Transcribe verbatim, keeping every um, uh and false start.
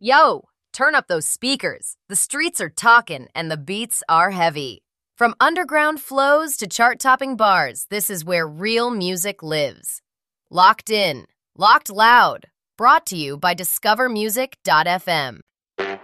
Yo, turn up those speakers. The streets are talking and the beats are heavy. From underground flows to chart-topping bars, this is where real music lives. Locked in, locked loud, brought to you by discover music dot f m.